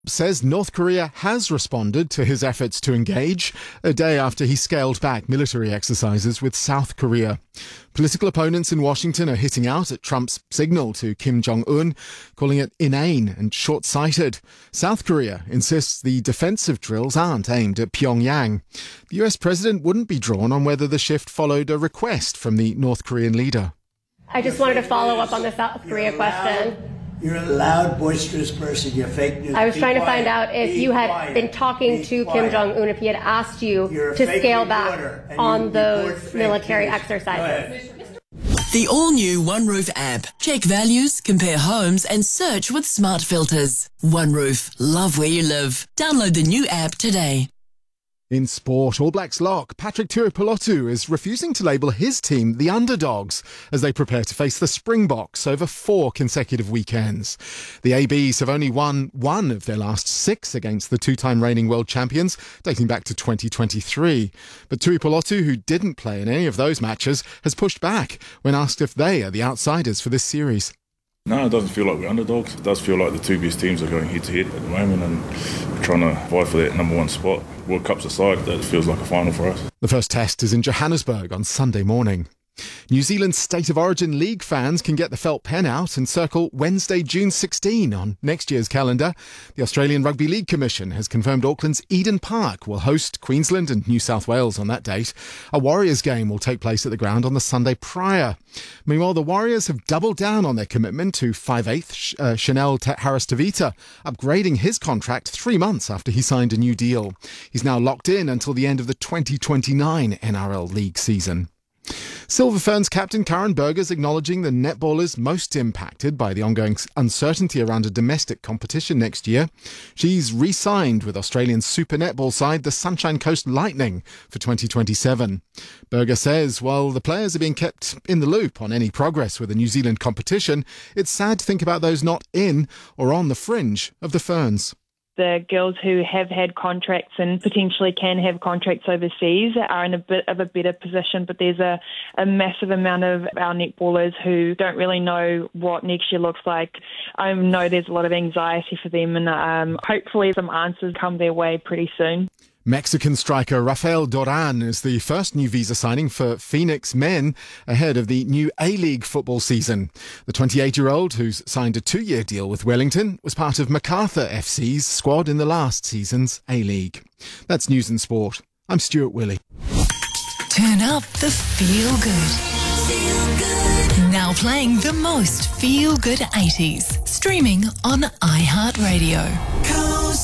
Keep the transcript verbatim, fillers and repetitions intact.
says North Korea has responded to his efforts to engage a day after he scaled back military exercises with South Korea. Political opponents in Washington are hitting out at Trump's signal to Kim Jong-un, calling it inane and short-sighted. South Korea insists the defensive drills aren't aimed at Pyongyang. The U S president wouldn't be drawn on whether the shift followed a request from the North Korean leader. I just wanted to follow up on the South Korea question. You're a loud, boisterous person. You're fake news. I was Be trying quiet. to find out if Be you had quiet. been talking Be to quiet. Kim Jong-un, if he had asked you You're a to fake scale reporter, back and on you report those fake military news. exercises. The all-new OneRoof app. Check values, compare homes, and search with smart filters. OneRoof. Love where you live. Download the new app today. In sport, All Blacks lock Patrick Tuipulotu is refusing to label his team the underdogs as they prepare to face the Springboks over four consecutive weekends. The A Bs have only won one of their last six against the two-time reigning world champions, dating back to twenty twenty-three. But Tuipulotu, who didn't play in any of those matches, has pushed back when asked if they are the outsiders for this series. No, it doesn't feel like we're underdogs. It does feel like the two best teams are going head-to-head at the moment and we're trying to vie for that number one spot. World Cup's aside, that feels like a final for us. The first test is in Johannesburg on Sunday morning. New Zealand State of Origin League fans can get the felt pen out and circle Wednesday, June sixteenth on next year's calendar. The Australian Rugby League Commission has confirmed Auckland's Eden Park will host Queensland and New South Wales on that date. A Warriors game will take place at the ground on the Sunday prior. Meanwhile, the Warriors have doubled down on their commitment to five eighths uh, Chanel Harris-Tavita, upgrading his contract three months after he signed a new deal. He's now locked in until the end of the twenty twenty-nine N R L League season. Silver Ferns captain Karen Berger's acknowledging the netballers most impacted by the ongoing uncertainty around a domestic competition next year. She's re-signed with Australian Super Netball side the Sunshine Coast Lightning for twenty twenty-seven. Berger says while the players are being kept in the loop on any progress with the New Zealand competition, it's sad to think about those not in or on the fringe of the Ferns. The girls who have had contracts and potentially can have contracts overseas are in a bit of a better position, but there's a, a massive amount of our netballers who don't really know what next year looks like. I know there's a lot of anxiety for them, and um, hopefully some answers come their way pretty soon. Mexican striker Rafael Doran is the first new visa signing for Phoenix men ahead of the new A-League football season. The twenty-eight-year-old, who's signed a two-year deal with Wellington, was part of MacArthur F C's squad in the last season's A-League. That's News and Sport. I'm Stuart Willey. Turn up the feel good. Feel good. Now playing the most feel good eighties. Streaming on iHeartRadio.